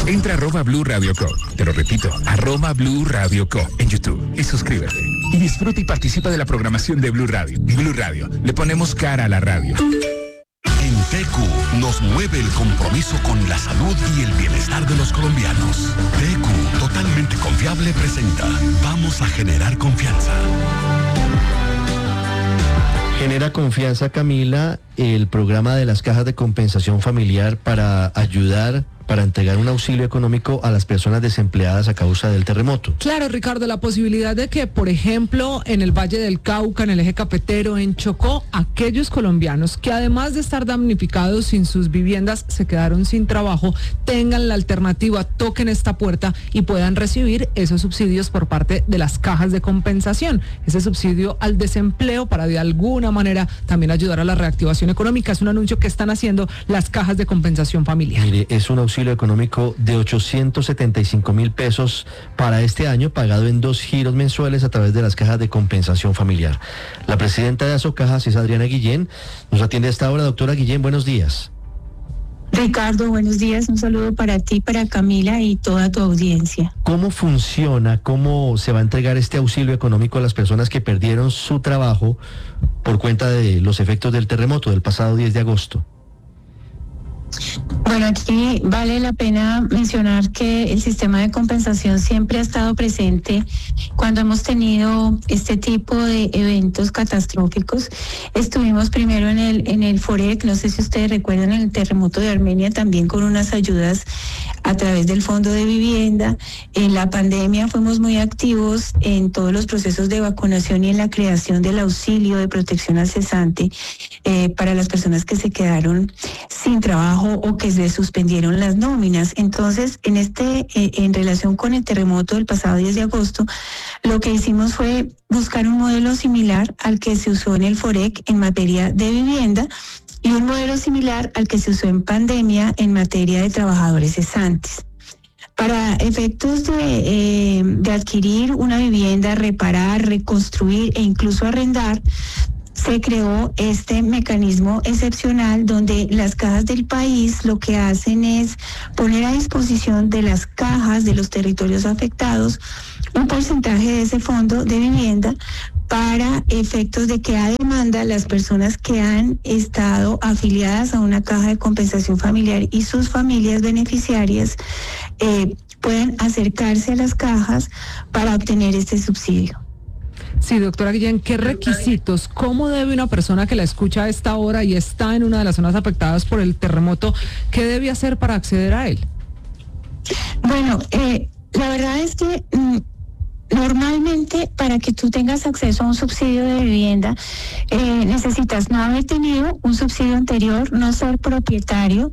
Entra a @Blue Radio Co. Te lo repito, @Blue Radio Co. en YouTube y suscríbete. Y disfruta y participa de la programación de Blue Radio. Blue Radio, le ponemos cara a la radio. En TQ nos mueve el compromiso con la salud y el bienestar de los colombianos. TQ, totalmente confiable, presenta Vamos a generar confianza. Genera confianza, Camila, el programa de las cajas de compensación familiar para ayudar, para entregar un auxilio económico a las personas desempleadas a causa del terremoto. Claro, Ricardo, la posibilidad de que, por ejemplo, en el Valle del Cauca, en el eje cafetero, en Chocó, aquellos colombianos que además de estar damnificados sin sus viviendas, se quedaron sin trabajo, tengan la alternativa, toquen esta puerta y puedan recibir esos subsidios por parte de las cajas de compensación. Ese subsidio al desempleo para de alguna manera también ayudar a la reactivación económica. Es un anuncio que están haciendo las cajas de compensación familiar. Mire, es un auxilio económico de 875.000 pesos para este año, pagado en 2 giros mensuales a través de las cajas de compensación familiar. La presidenta de Asocajas es Adriana Guillén. Nos atiende a esta hora. Doctora Guillén, buenos días. Ricardo, buenos días. Un saludo para ti, para Camila y toda tu audiencia. ¿Cómo funciona? ¿Cómo se va a entregar este auxilio económico a las personas que perdieron su trabajo por cuenta de los efectos del terremoto del pasado 10 de agosto? Bueno, aquí vale la pena mencionar que el sistema de compensación siempre ha estado presente cuando hemos tenido este tipo de eventos catastróficos. Estuvimos primero en el FOREC, no sé si ustedes recuerdan, en el terremoto de Armenia, también con unas ayudas a través del Fondo de Vivienda. En la pandemia fuimos muy activos en todos los procesos de vacunación y en la creación del auxilio de protección al cesante para las personas que se quedaron sin trabajo o que se suspendieron las nóminas. Entonces, en relación con el terremoto del pasado 10 de agosto, lo que hicimos fue buscar un modelo similar al que se usó en el FOREC en materia de vivienda y un modelo similar al que se usó en pandemia en materia de trabajadores cesantes. Para efectos de adquirir una vivienda, reparar, reconstruir e incluso arrendar, se creó este mecanismo excepcional donde las cajas del país lo que hacen es poner a disposición de las cajas de los territorios afectados un porcentaje de ese fondo de vivienda para efectos de que a demanda las personas que han estado afiliadas a una caja de compensación familiar y sus familias beneficiarias puedan acercarse a las cajas para obtener este subsidio. Sí, doctora Guillén, ¿qué requisitos? ¿Cómo debe una persona que la escucha a esta hora y está en una de las zonas afectadas por el terremoto, qué debe hacer para acceder a él? Bueno, la verdad es que normalmente para que tú tengas acceso a un subsidio de vivienda necesitas no haber tenido un subsidio anterior, no ser propietario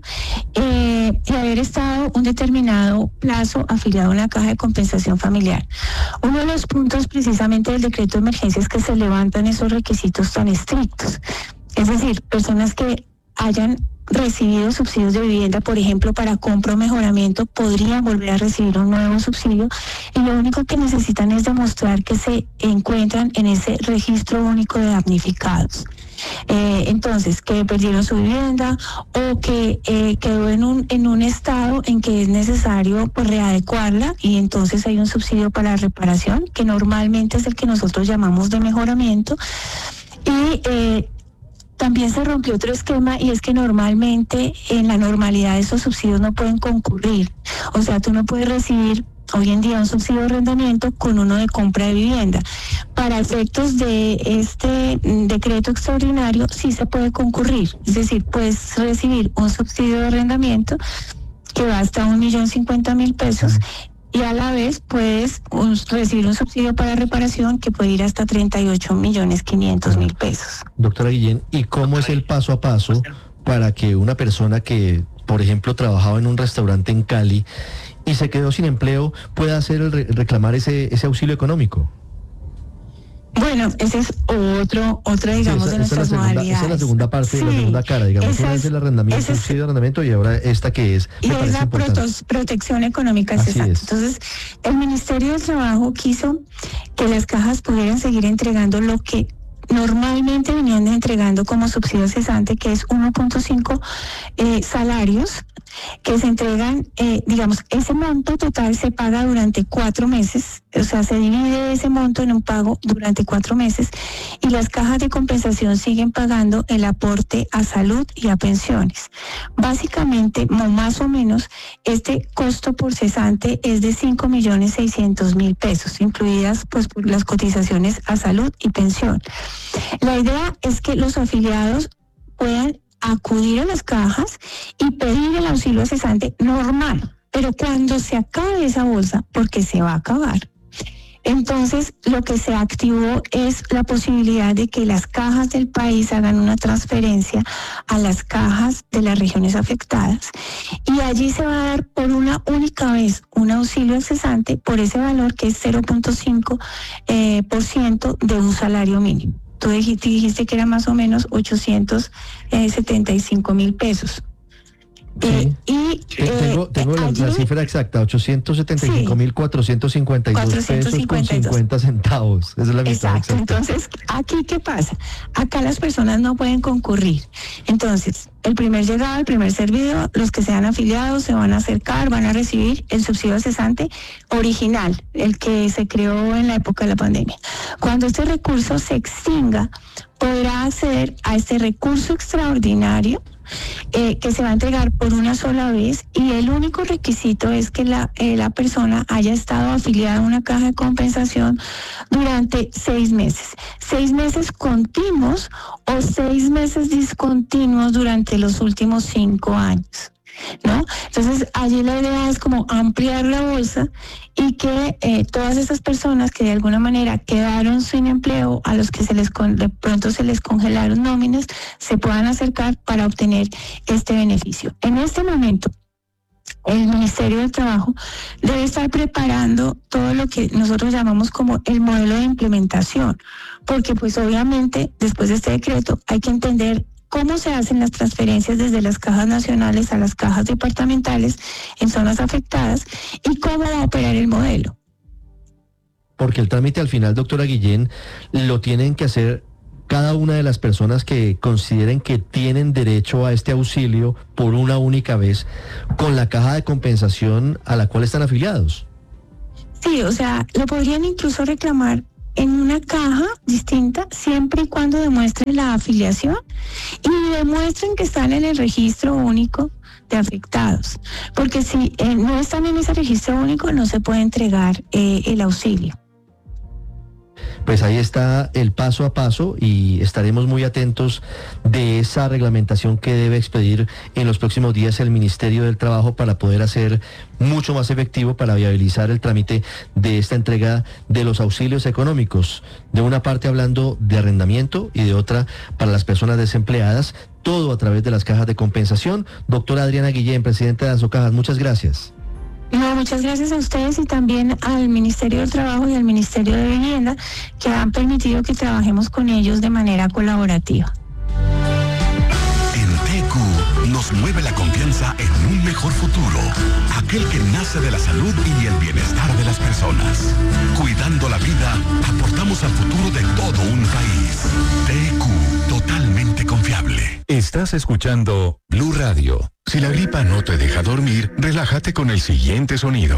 y haber estado un determinado plazo afiliado a una caja de compensación familiar. Uno de los puntos precisamente del decreto de emergencia es que se levantan esos requisitos tan estrictos. Es decir, personas que hayan recibido subsidios de vivienda, por ejemplo, para compra o mejoramiento, podrían volver a recibir un nuevo subsidio y lo único que necesitan es demostrar que se encuentran en ese registro único de damnificados. Entonces, que perdieron su vivienda o que quedó en un estado en que es necesario pues readecuarla y entonces hay un subsidio para reparación, que normalmente es el que nosotros llamamos de mejoramiento. Y también se rompió otro esquema y es que normalmente en la normalidad esos subsidios no pueden concurrir. O sea, tú no puedes recibir hoy en día un subsidio de arrendamiento con uno de compra de vivienda. Para efectos de este decreto extraordinario sí se puede concurrir. Es decir, puedes recibir un subsidio de arrendamiento que va hasta 1.050.000 pesos. Y a la vez puedes recibir un subsidio para reparación que puede ir hasta 38.500.000 pesos. Doctora Guillén, ¿y cómo es el paso a paso para que una persona que, por ejemplo, trabajaba en un restaurante en Cali y se quedó sin empleo pueda reclamar ese auxilio económico? Bueno, ese es otra digamos, de nuestras modalidades. Esa es la segunda parte, sí, la segunda cara, digamos. Una es el arrendamiento, el subsidio de arrendamiento y ahora esta que es. Y es la protección económica, exacto. Entonces, el Ministerio del Trabajo quiso que las cajas pudieran seguir entregando lo que normalmente venían entregando como subsidio cesante, que es 1.5 salarios que se entregan, ese monto total se paga durante 4 meses, o sea, se divide ese monto en un pago durante 4 meses y las cajas de compensación siguen pagando el aporte a salud y a pensiones. Básicamente, más o menos, este costo por cesante es de 5.600.000 pesos, incluidas pues las cotizaciones a salud y pensión. La idea es que los afiliados puedan acudir a las cajas y pedir el auxilio cesante normal, pero cuando se acabe esa bolsa, porque se va a acabar, entonces lo que se activó es la posibilidad de que las cajas del país hagan una transferencia a las cajas de las regiones afectadas y allí se va a dar por una única vez un auxilio cesante por ese valor que es 0.5% de un salario mínimo. Tú dijiste que era más o menos 875.000 pesos. Sí. Tengo la cifra exacta, 875.452 pesos con 50 centavos. Esa es la mitad exacta. Entonces, ¿aquí qué pasa? Acá las personas no pueden concurrir. Entonces, el primer llegado, el primer servido, los que sean afiliados se van a acercar, van a recibir el subsidio cesante original, el que se creó en la época de la pandemia. Cuando este recurso se extinga, podrá acceder a este recurso extraordinario que se va a entregar por una sola vez y el único requisito es que la persona haya estado afiliada a una caja de compensación durante 6 meses. 6 meses continuos o 6 meses discontinuos durante los últimos 5 años. ¿No? Entonces allí la idea es como ampliar la bolsa y que todas esas personas que de alguna manera quedaron sin empleo, a los que de pronto se les congelaron nóminas, se puedan acercar para obtener este beneficio. En este momento el Ministerio del Trabajo debe estar preparando todo lo que nosotros llamamos como el modelo de implementación, porque pues obviamente después de este decreto hay que entender cómo se hacen las transferencias desde las cajas nacionales a las cajas departamentales en zonas afectadas y cómo va a operar el modelo. Porque el trámite al final, doctora Guillén, lo tienen que hacer cada una de las personas que consideren que tienen derecho a este auxilio por una única vez con la caja de compensación a la cual están afiliados. Sí, o sea, lo podrían incluso reclamar en una caja distinta siempre y cuando demuestren la afiliación y demuestren que están en el registro único de afectados, porque si no están en ese registro único no se puede entregar el auxilio. Pues ahí está el paso a paso y estaremos muy atentos de esa reglamentación que debe expedir en los próximos días el Ministerio del Trabajo para poder hacer mucho más efectivo para viabilizar el trámite de esta entrega de los auxilios económicos. De una parte hablando de arrendamiento y de otra para las personas desempleadas, todo a través de las cajas de compensación. Doctora Adriana Guillén, presidenta de Asocajas, muchas gracias. No, muchas gracias a ustedes y también al Ministerio del Trabajo y al Ministerio de Vivienda que han permitido que trabajemos con ellos de manera colaborativa. En TQ nos mueve la confianza en un mejor futuro, aquel que nace de la salud y el bienestar de las personas. Cuidando la vida, aportamos al futuro de todo un país. TQ, totalmente confiable. Estás escuchando Blue Radio. Si la gripa no te deja dormir, relájate con el siguiente sonido.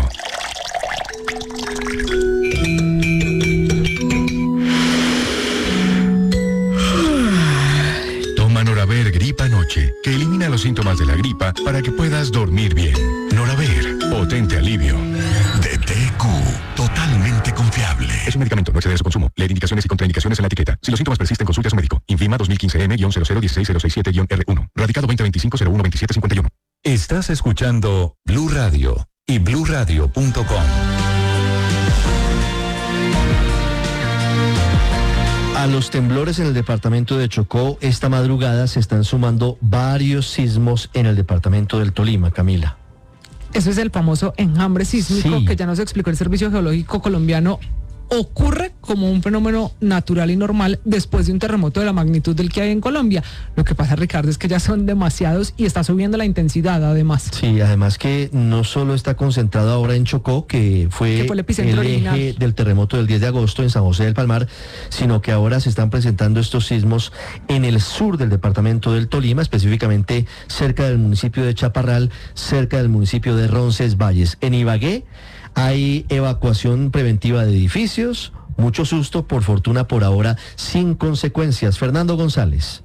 Toma Noraver Gripa Noche, que elimina los síntomas de la gripa para que puedas dormir bien. Noraver, potente alivio. De TQ, totalmente confiable. Es un medicamento, no excede de su consumo. Leer indicaciones y contraindicaciones en la etiqueta. Si los síntomas persisten, consulte a su médico. Infima 2015M-0016067-R1. Radicado 2025-012751. Estás escuchando Blue Radio y BlueRadio.com. A los temblores en el departamento de Chocó, esta madrugada se están sumando varios sismos en el departamento del Tolima, Camila. Eso es el famoso enjambre sísmico Sí. que ya nos explicó el Servicio Geológico Colombiano ocurre como un fenómeno natural y normal después de un terremoto de la magnitud del que hay en Colombia. Lo que pasa, Ricardo, es que ya son demasiados y está subiendo la intensidad además. Sí, además que no solo está concentrado ahora en Chocó, que fue el epicentro eje original del terremoto del 10 de agosto en San José del Palmar, sino que ahora se están presentando estos sismos en el sur del departamento del Tolima, específicamente cerca del municipio de Chaparral, cerca del municipio de Roncesvalles. En Ibagué hay evacuación preventiva de edificios, mucho susto, por fortuna por ahora sin consecuencias. Fernando González.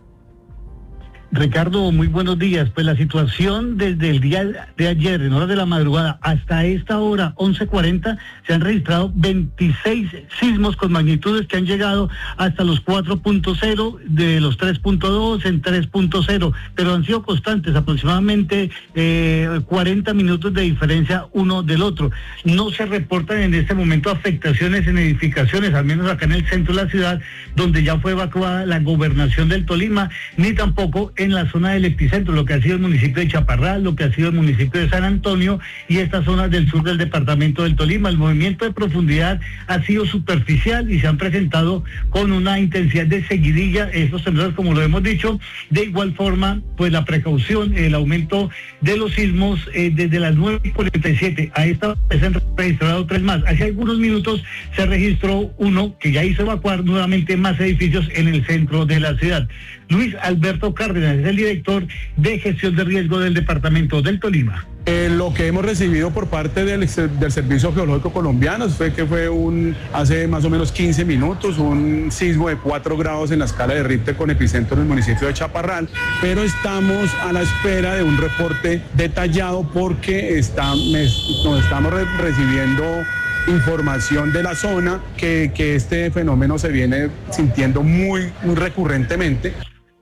Ricardo, muy buenos días. Pues la situación desde el día de ayer, en horas de la madrugada, hasta esta hora, 11:40, se han registrado 26 sismos con magnitudes que han llegado hasta los 4.0, de los 3.2 en 3.0, pero han sido constantes, aproximadamente 40 minutos de diferencia uno del otro. No se reportan en este momento afectaciones en edificaciones, al menos acá en el centro de la ciudad, donde ya fue evacuada la gobernación del Tolima, ni tampoco en la zona del epicentro, lo que ha sido el municipio de Chaparral, lo que ha sido el municipio de San Antonio y estas zonas del sur del departamento del Tolima. El movimiento de profundidad ha sido superficial y se han presentado con una intensidad de seguidilla estos temblores, como lo hemos dicho. De igual forma, pues la precaución, el aumento de los sismos desde las 9:47 a esta hora se han registrado 3 más. Hace algunos minutos se registró uno que ya hizo evacuar nuevamente más edificios en el centro de la ciudad. Luis Alberto Cárdenas es el director de gestión de riesgo del departamento del Tolima. Lo que hemos recibido por parte del Servicio Geológico Colombiano fue hace más o menos 15 minutos un sismo de 4 grados en la escala de Richter con epicentro en el municipio de Chaparral, pero estamos a la espera de un reporte detallado porque nos estamos recibiendo información de la zona que este fenómeno se viene sintiendo muy recurrentemente.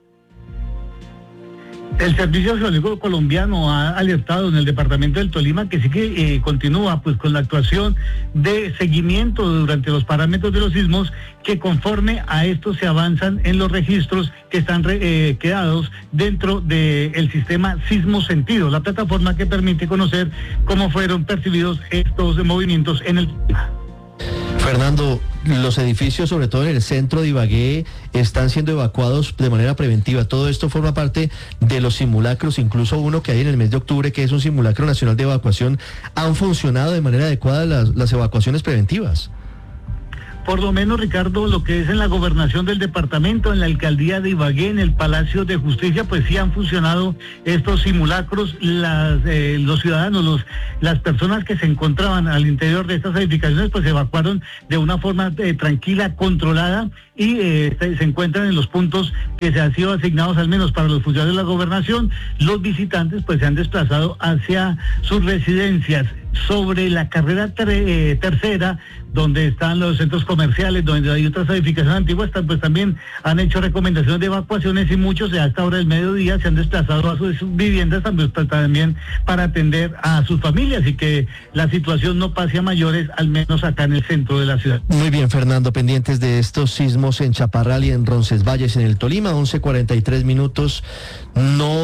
El Servicio Geológico Colombiano ha alertado en el departamento del Tolima que sí que continúa pues con la actuación de seguimiento durante los parámetros de los sismos, que conforme a esto se avanzan en los registros que están quedados dentro del sistema Sismo Sentido, la plataforma que permite conocer cómo fueron percibidos estos movimientos en el Tolima. Fernando, los edificios, sobre todo en el centro de Ibagué, están siendo evacuados de manera preventiva. Todo esto forma parte de los simulacros, incluso uno que hay en el mes de octubre, que es un simulacro nacional de evacuación. ¿Han funcionado de manera adecuada las evacuaciones preventivas? Por lo menos, Ricardo, lo que es en la gobernación del departamento, en la alcaldía de Ibagué, en el Palacio de Justicia, pues sí han funcionado estos simulacros. Los ciudadanos, las personas que se encontraban al interior de estas edificaciones, pues se evacuaron de una forma tranquila, controlada, y se encuentran en los puntos que se han sido asignados, al menos para los funcionarios de la gobernación. Los visitantes pues se han desplazado hacia sus residencias. Sobre la carrera tercera, donde están los centros comerciales, donde hay otras edificaciones antiguas, pues también han hecho recomendaciones de evacuaciones, y muchos a esta hora del mediodía se han desplazado a sus viviendas también para atender a sus familias y que la situación no pase a mayores, al menos acá en el centro de la ciudad. Muy bien, Fernando, pendientes de estos sismos en Chaparral y en Roncesvalles, en el Tolima, 11:43 minutos. No